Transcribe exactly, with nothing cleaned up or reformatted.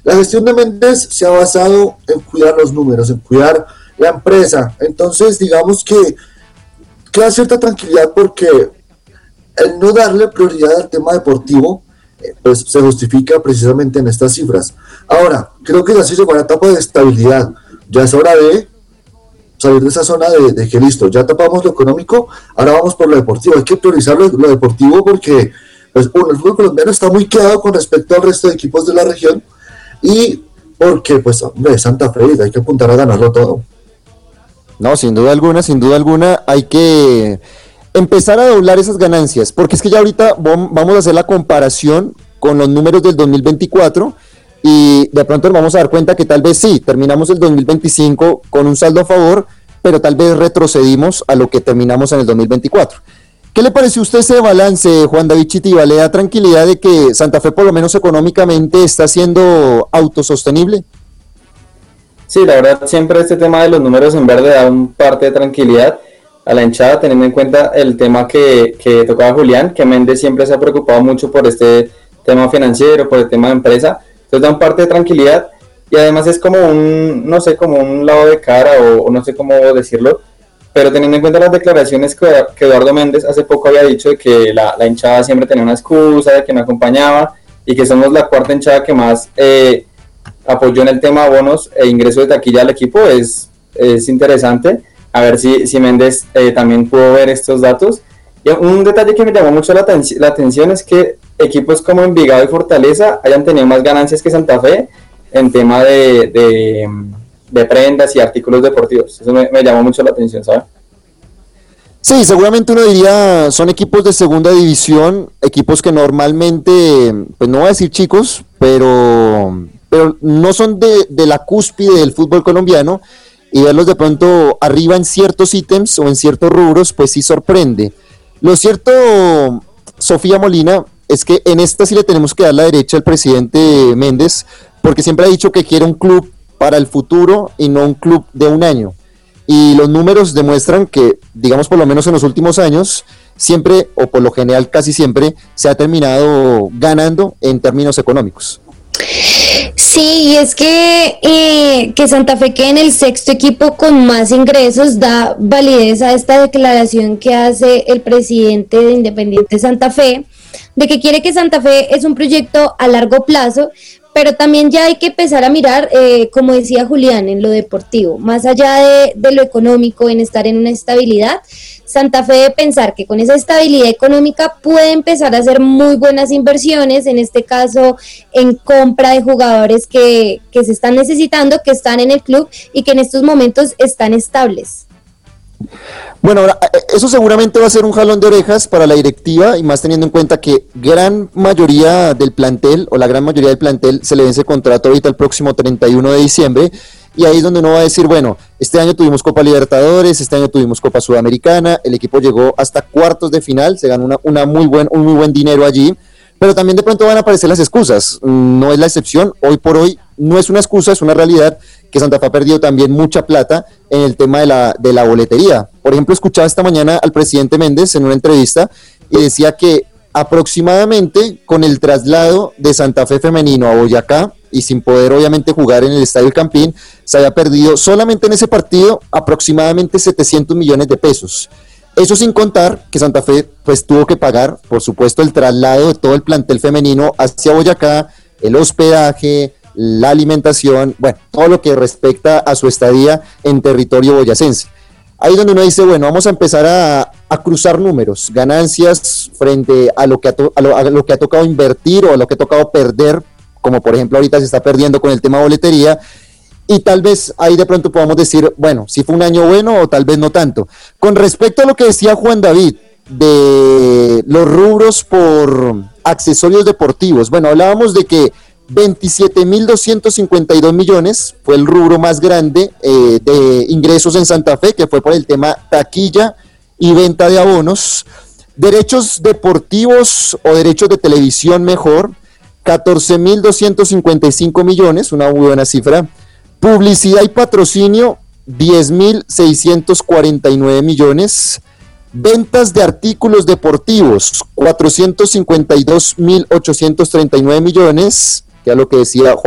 La gestión de Méndez se ha basado en cuidar los números, en cuidar la empresa. Entonces, digamos que queda cierta tranquilidad porque el no darle prioridad al tema deportivo, eh, pues se justifica precisamente en estas cifras. Ahora, creo que ya se llegó a la etapa de estabilidad. Ya es hora de salir de esa zona de, de que listo, ya tapamos lo económico, ahora vamos por lo deportivo. Hay que priorizar lo, lo deportivo porque pues, uno, el fútbol colombiano está muy quedado con respecto al resto de equipos de la región y porque, pues, hombre, Santa Fe, hay que apuntar a ganarlo todo. No, sin duda alguna, sin duda alguna, hay que empezar a doblar esas ganancias, porque es que ya ahorita vamos a hacer la comparación con los números del dos mil veinticuatro y de pronto nos vamos a dar cuenta que tal vez sí, terminamos el dos mil veinticinco con un saldo a favor, pero tal vez retrocedimos a lo que terminamos en el dos mil veinticuatro. ¿Qué le pareció a usted ese balance, Juan David Chitiva? ¿Le da tranquilidad de que Santa Fe, por lo menos económicamente, está siendo autosostenible? Sí, la verdad, siempre este tema de los números en verde da un parte de tranquilidad a la hinchada, teniendo en cuenta el tema que, que tocaba Julián, que Méndez siempre se ha preocupado mucho por este tema financiero, por el tema de empresa, entonces da un parte de tranquilidad y además es como un, no sé, como un lado de cara o, o no sé cómo decirlo, pero teniendo en cuenta las declaraciones que, que Eduardo Méndez hace poco había dicho de que la, la hinchada siempre tenía una excusa, de que no acompañaba y que somos la cuarta hinchada que más eh, apoyó en el tema abonos e ingreso de taquilla al equipo, es, es interesante a ver si, si Méndez eh, también pudo ver estos datos. Y un detalle que me llamó mucho la, ten- la atención es que equipos como Envigado y Fortaleza hayan tenido más ganancias que Santa Fe en tema de, de, de prendas y artículos deportivos. Eso me, me llamó mucho la atención, ¿sabes? Sí, seguramente uno diría, son equipos de segunda división, equipos que normalmente, pues no voy a decir chicos, pero, pero no son de, de la cúspide del fútbol colombiano, y verlos de pronto arriba en ciertos ítems o en ciertos rubros, pues sí sorprende. Lo cierto, Sofía Molina, es que en esta sí le tenemos que dar la derecha al presidente Méndez, porque siempre ha dicho que quiere un club para el futuro y no un club de un año. Y los números demuestran que, digamos por lo menos en los últimos años, siempre, o por lo general casi siempre, se ha terminado ganando en términos económicos. Sí, y es que, eh, que Santa Fe quede en el sexto equipo con más ingresos da validez a esta declaración que hace el presidente de Independiente Santa Fe, de que quiere que Santa Fe es un proyecto a largo plazo, pero también ya hay que empezar a mirar, eh, como decía Julián, en lo deportivo, más allá de, de lo económico, en estar en una estabilidad. Santa Fe debe pensar que con esa estabilidad económica puede empezar a hacer muy buenas inversiones, en este caso en compra de jugadores que, que se están necesitando, que están en el club y que en estos momentos están estables. Bueno, ahora, eso seguramente va a ser un jalón de orejas para la directiva y más teniendo en cuenta que gran mayoría del plantel o la gran mayoría del plantel se le vence contrato ahorita el próximo treinta y uno de diciembre y ahí es donde uno va a decir, bueno, este año tuvimos Copa Libertadores, este año tuvimos Copa Sudamericana, el equipo llegó hasta cuartos de final, se ganó una, una muy buen, un muy buen dinero allí, pero también de pronto van a aparecer las excusas, no es la excepción, hoy por hoy no es una excusa, es una realidad que Santa Fe ha perdido también mucha plata en el tema de la, de la boletería. Por ejemplo, escuchaba esta mañana al presidente Méndez en una entrevista y decía que aproximadamente con el traslado de Santa Fe femenino a Boyacá y sin poder obviamente jugar en el Estadio El Campín, se había perdido solamente en ese partido aproximadamente setecientos millones de pesos. Eso sin contar que Santa Fe pues tuvo que pagar, por supuesto, el traslado de todo el plantel femenino hacia Boyacá, el hospedaje, la alimentación, bueno, todo lo que respecta a su estadía en territorio boyacense. Ahí donde uno dice, bueno, vamos a empezar a, a cruzar números, ganancias frente a lo, que ha to, a, lo, a lo que ha tocado invertir o a lo que ha tocado perder, como por ejemplo ahorita se está perdiendo con el tema boletería, y tal vez ahí de pronto podamos decir, bueno, si fue un año bueno o tal vez no tanto. Con respecto a lo que decía Juan David, de los rubros por accesorios deportivos, bueno, hablábamos de que veintisiete mil doscientos cincuenta y dos millones fue el rubro más grande eh, de ingresos en Santa Fe, que fue por el tema taquilla y venta de abonos. Derechos deportivos o derechos de televisión mejor, catorce mil doscientos cincuenta y cinco millones, una muy buena cifra. Publicidad y patrocinio, diez mil seiscientos cuarenta y nueve millones. Ventas de artículos deportivos, cuatrocientos cincuenta y dos mil ochocientos treinta y nueve millones, que es lo que decía